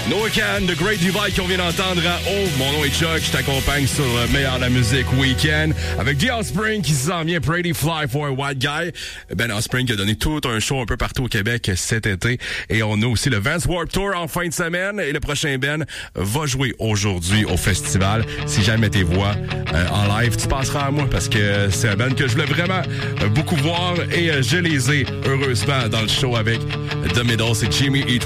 No Weekend, The Great Divide qu'on vient d'entendre à Oh, mon nom est Chuck, je t'accompagne sur le meilleur de la musique Weekend avec The Offspring qui s'en vient, Pretty Fly for a White Guy. Ben Offspring qui a donné tout un show un peu partout au Québec cet été et on a aussi le Vans Warped Tour en fin de semaine et le prochain Ben va jouer aujourd'hui au festival. Si jamais tes voix en live, tu passeras à moi parce que c'est un Ben que je voulais vraiment beaucoup voir et je les ai heureusement dans le show avec The Middle, c'est Jimmy E.